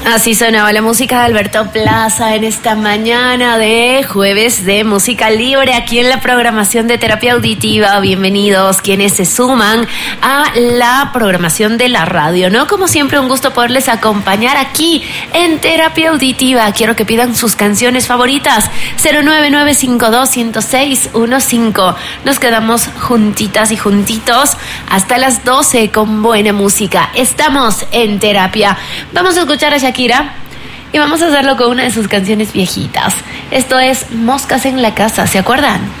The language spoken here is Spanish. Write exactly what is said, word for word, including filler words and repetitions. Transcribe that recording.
Así sonaba la música de Alberto Plaza en esta mañana de jueves de música libre aquí en la programación de Terapia Auditiva. Bienvenidos quienes se suman a la programación de la radio, ¿no? Como siempre, un gusto poderles acompañar aquí en Terapia Auditiva. Quiero que pidan sus canciones favoritas. cero nueve nueve cinco dos uno cero seis uno cinco. Nos quedamos juntitas y juntitos hasta las doce con buena música. Estamos en terapia. Vamos a escuchar a Shakira y vamos a hacerlo con una de sus canciones viejitas. Esto es Moscas en la Casa, ¿se acuerdan?